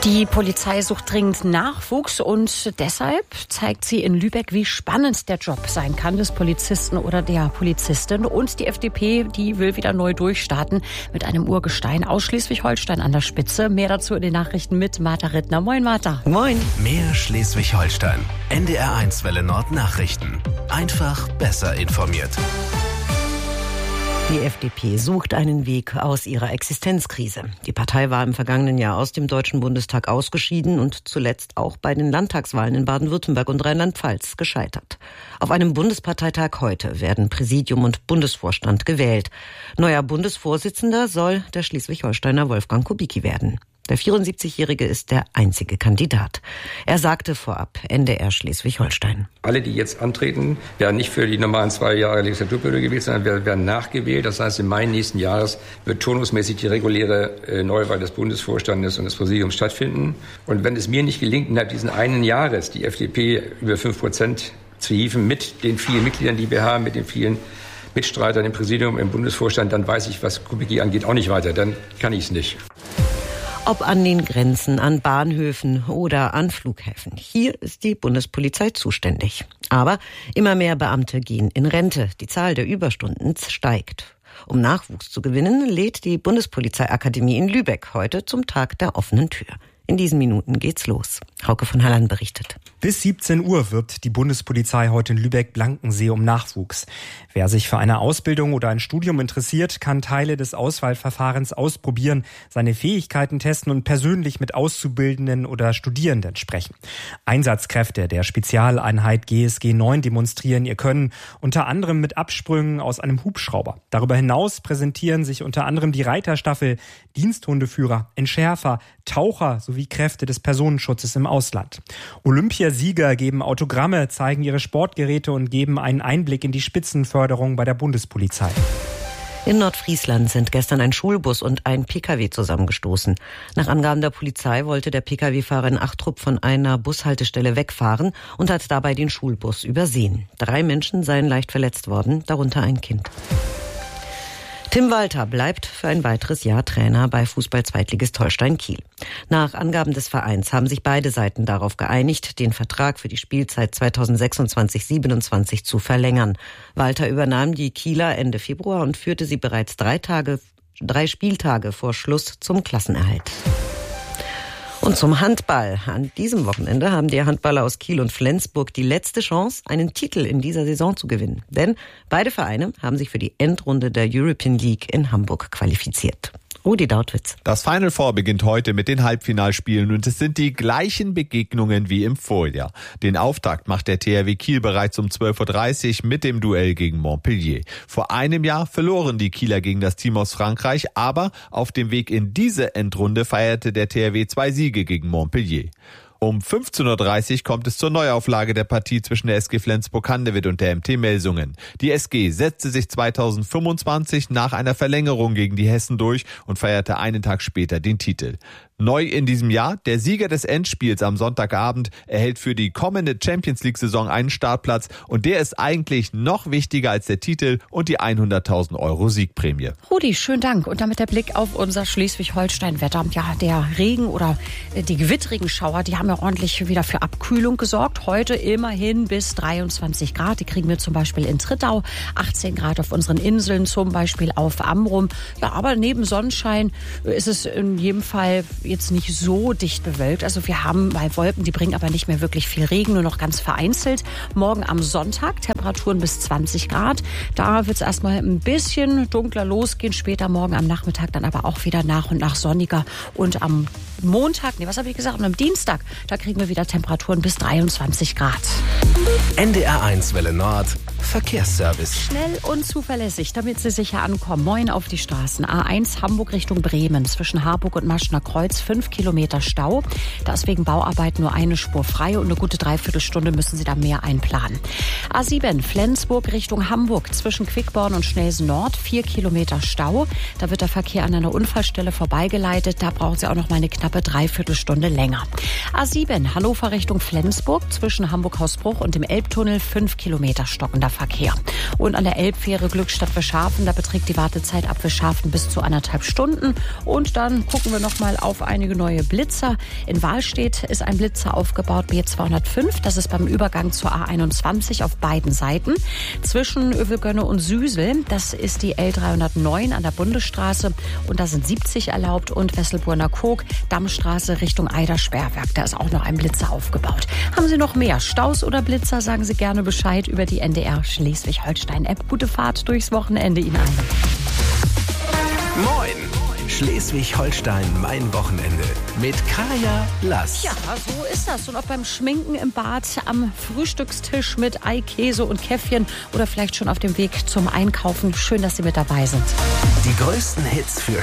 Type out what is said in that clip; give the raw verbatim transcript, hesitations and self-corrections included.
Die Polizei sucht dringend Nachwuchs und deshalb zeigt sie in Lübeck, wie spannend der Job sein kann des Polizisten oder der Polizistin. Und die F D P, die will wieder neu durchstarten mit einem Urgestein aus Schleswig-Holstein an der Spitze. Mehr dazu in den Nachrichten mit Martha Rittner. Moin, Martha. Moin. Mehr Schleswig-Holstein. N D R eins Welle Nord Nachrichten. Einfach besser informiert. Die F D P sucht einen Weg aus ihrer Existenzkrise. Die Partei war im vergangenen Jahr aus dem Deutschen Bundestag ausgeschieden und zuletzt auch bei den Landtagswahlen in Baden-Württemberg und Rheinland-Pfalz gescheitert. Auf einem Bundesparteitag heute werden Präsidium und Bundesvorstand gewählt. Neuer Bundesvorsitzender soll der Schleswig-Holsteiner Wolfgang Kubicki werden. Der vierundsiebzigjährige ist der einzige Kandidat. Er sagte vorab, N D R Schleswig-Holstein. Alle, die jetzt antreten, werden nicht für die normalen zwei Jahre Legislaturperiode gewählt, sondern werden nachgewählt. Das heißt, im Mai nächsten Jahres wird turnusmäßig die reguläre Neuwahl des Bundesvorstandes und des Präsidiums stattfinden. Und wenn es mir nicht gelingt, innerhalb dieses einen Jahres die F D P über fünf Prozent zu hieven, mit den vielen Mitgliedern, die wir haben, mit den vielen Mitstreitern im Präsidium, im Bundesvorstand, dann weiß ich, was Kubicki angeht, auch nicht weiter. Dann kann ich es nicht. Ob an den Grenzen, an Bahnhöfen oder an Flughäfen. Hier ist die Bundespolizei zuständig. Aber immer mehr Beamte gehen in Rente. Die Zahl der Überstunden steigt. Um Nachwuchs zu gewinnen, lädt die Bundespolizeiakademie in Lübeck heute zum Tag der offenen Tür. In diesen Minuten geht's los. Hauke von Halland berichtet. Bis siebzehn Uhr wirbt die Bundespolizei heute in Lübeck-Blankensee um Nachwuchs. Wer sich für eine Ausbildung oder ein Studium interessiert, kann Teile des Auswahlverfahrens ausprobieren, seine Fähigkeiten testen und persönlich mit Auszubildenden oder Studierenden sprechen. Einsatzkräfte der Spezialeinheit G S G neun demonstrieren ihr Können, unter anderem mit Absprüngen aus einem Hubschrauber. Darüber hinaus präsentieren sich unter anderem die Reiterstaffel, Diensthundeführer, Entschärfer, Taucher sowie Kräfte des Personenschutzes im Ausland. Olympiasieger geben Autogramme, zeigen ihre Sportgeräte und geben einen Einblick in die Spitzenförderung bei der Bundespolizei. In Nordfriesland sind gestern ein Schulbus und ein Pkw zusammengestoßen. Nach Angaben der Polizei wollte der Pkw-Fahrer in Achtrup von einer Bushaltestelle wegfahren und hat dabei den Schulbus übersehen. Drei Menschen seien leicht verletzt worden, darunter ein Kind. Tim Walter bleibt für ein weiteres Jahr Trainer bei Fußball-Zweitligist Holstein Kiel. Nach Angaben des Vereins haben sich beide Seiten darauf geeinigt, den Vertrag für die Spielzeit zweitausendsechsundzwanzig siebenundzwanzig zu verlängern. Walter übernahm die Kieler Ende Februar und führte sie bereits drei Tage, drei Spieltage vor Schluss zum Klassenerhalt. Und zum Handball. An diesem Wochenende haben die Handballer aus Kiel und Flensburg die letzte Chance, einen Titel in dieser Saison zu gewinnen. Denn beide Vereine haben sich für die Endrunde der European League in Hamburg qualifiziert. Rudi Dautwitz. Das Final Four beginnt heute mit den Halbfinalspielen und es sind die gleichen Begegnungen wie im Vorjahr. Den Auftakt macht der T H W Kiel bereits um zwölf Uhr dreißig mit dem Duell gegen Montpellier. Vor einem Jahr verloren die Kieler gegen das Team aus Frankreich, aber auf dem Weg in diese Endrunde feierte der T H W zwei Siege gegen Montpellier. Um fünfzehn Uhr dreißig kommt es zur Neuauflage der Partie zwischen der S G Flensburg-Handewitt und der M T Melsungen. Die S G setzte sich zweitausendfünfundzwanzig nach einer Verlängerung gegen die Hessen durch und feierte einen Tag später den Titel. Neu in diesem Jahr, der Sieger des Endspiels am Sonntagabend erhält für die kommende Champions-League-Saison einen Startplatz und der ist eigentlich noch wichtiger als der Titel und die hunderttausend Euro Siegprämie. Rudi, schönen Dank. Und damit der Blick auf unser Schleswig-Holstein-Wetter. Ja, der Regen oder die gewittrigen Schauer, die haben ja ordentlich wieder für Abkühlung gesorgt. Heute immerhin bis dreiundzwanzig Grad. Die kriegen wir zum Beispiel in Trittau, achtzehn Grad auf unseren Inseln, zum Beispiel auf Amrum. Ja, aber neben Sonnenschein ist es in jedem Fall jetzt nicht so dicht bewölkt. Also wir haben mal Wolken, die bringen aber nicht mehr wirklich viel Regen, nur noch ganz vereinzelt. Morgen am Sonntag Temperaturen bis zwanzig Grad. Da wird es erstmal ein bisschen dunkler losgehen. Später morgen am Nachmittag dann aber auch wieder nach und nach sonniger. Und am Montag, nee, was habe ich gesagt? Und am Dienstag, da kriegen wir wieder Temperaturen bis dreiundzwanzig Grad. N D R eins Welle Nord Verkehrsservice. Schnell und zuverlässig, damit Sie sicher ankommen. Moin auf die Straßen. A eins Hamburg Richtung Bremen. Zwischen Harburg und Maschner Kreuz fünf Kilometer Stau. Da ist wegen Bauarbeit nur eine Spur frei und eine gute Dreiviertelstunde müssen Sie da mehr einplanen. A sieben Flensburg Richtung Hamburg. Zwischen Quickborn und Schnelsen Nord vier Kilometer Stau. Da wird der Verkehr an einer Unfallstelle vorbeigeleitet. Da brauchen Sie auch noch mal eine knappe knappe Dreiviertelstunde länger. A sieben, Hannover Richtung Flensburg, zwischen Hamburg-Hausbruch und dem Elbtunnel fünf Kilometer stockender Verkehr. Und an der Elbfähre Glückstadt-Wischhafen, da beträgt die Wartezeit ab Wischhafen bis zu anderthalb Stunden. Und dann gucken wir noch mal auf einige neue Blitzer. In Wahlstedt ist ein Blitzer aufgebaut, B zweihundertfünf. Das ist beim Übergang zur A einundzwanzig auf beiden Seiten. Zwischen Övelgönne und Süsel, das ist die L dreihundertneun an der Bundesstraße. Und da sind siebzig erlaubt. Und Wesselburner Kog, Dammstraße Richtung Eidersperrwerk. Da ist auch noch ein Blitzer aufgebaut. Haben Sie noch mehr Staus oder Blitzer? Sagen Sie gerne Bescheid über die N D R Schleswig-Holstein-App. Gute Fahrt durchs Wochenende Ihnen allen. Moin! Schleswig-Holstein, mein Wochenende mit Kaya Lass. Ja, so ist das. Und ob beim Schminken im Bad, am Frühstückstisch mit Ei, Käse und Käffchen oder vielleicht schon auf dem Weg zum Einkaufen. Schön, dass Sie mit dabei sind. Die größten Hits für